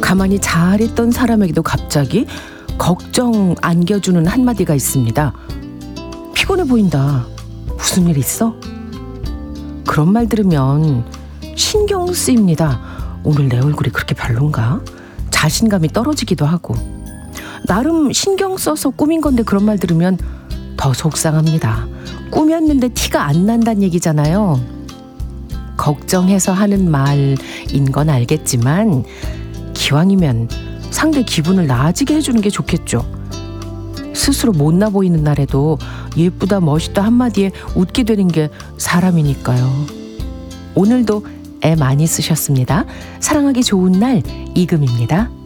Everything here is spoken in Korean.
가만히 잘했던 사람에게도 갑자기 걱정 안겨주는 한마디가 있습니다. 피곤해 보인다. 무슨 일 있어? 그런 말 들으면 신경 쓰입니다. 오늘 내 얼굴이 그렇게 별론가? 자신감이 떨어지기도 하고. 나름 신경 써서 꾸민 건데 그런 말 들으면 더 속상합니다. 꾸몄는데 티가 안 난다는 얘기잖아요. 걱정해서 하는 말인 건 알겠지만 기왕이면 상대 기분을 나아지게 해주는 게 좋겠죠. 스스로 못나 보이는 날에도 예쁘다 멋있다 한마디에 웃게 되는 게 사람이니까요. 오늘도 애 많이 쓰셨습니다. 사랑하기 좋은 날 이금입니다.